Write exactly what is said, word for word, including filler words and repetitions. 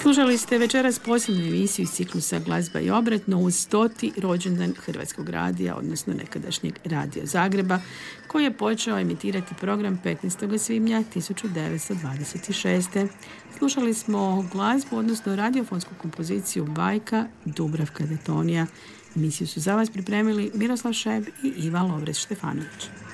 Slušali ste večeras posebnu emisiju iz ciklusa Glazba i obratno uz stoti rođendan Hrvatskog radija, odnosno nekadašnjeg Radio Zagreba, koji je počeo emitirati program petnaestog svibnja tisuću devetsto dvadeset šeste. Slušali smo glazbu, odnosno radiofonsku kompoziciju Bajka Dubravka Detonija. Emisiju su za vas pripremili Miroslav Šeb i Iva Lovrez Štefanović.